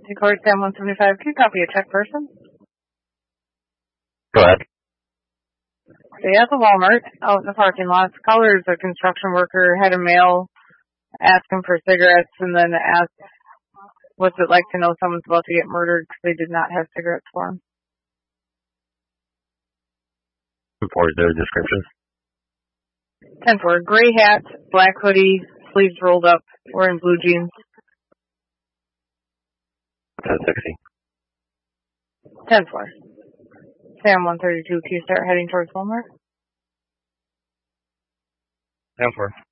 Record Sam 175. Can you copy a check person? Go ahead. Okay, at the Walmart, out in the parking lot, caller is a construction worker, had a male ask him for cigarettes, and then asked, what's it like to know someone's about to get murdered because they did not have cigarettes for him? For their description. 10-4. Gray hat, black hoodie, sleeves rolled up, wearing blue jeans. 1060. 10-4. Sam 132, can you start heading towards Walmart? 10-4.